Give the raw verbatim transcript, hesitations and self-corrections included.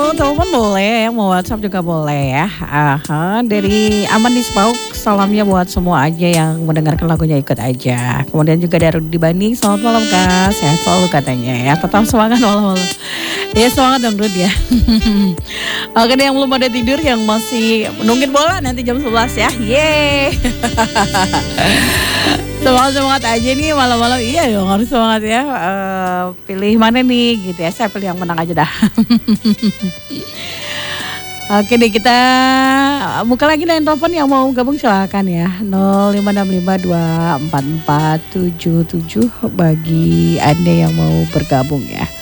mau telepon boleh, mau WhatsApp juga boleh ya. Aha, dari Aman di Sepauk, salamnya buat semua aja yang mendengarkan lagunya ikut aja. Kemudian juga dari Rudi Banding, selamat malam Kak, sehat selalu katanya ya. Tetap semangat malam-malam. Ya semangat dong Rudi ya. Oke deh yang belum pada tidur, yang masih nungguin bola nanti jam sebelas ya. Yeay. Semangat-semangat aja nih malam-malam. Iya dong harus semangat ya. Uh, pilih mana nih gitu ya. Saya pilih yang menang aja dah. Oke deh kita buka lagi nih telepon, yang mau gabung silakan ya. nol lima enam lima dua empat empat tujuh tujuh bagi Anda yang mau bergabung ya.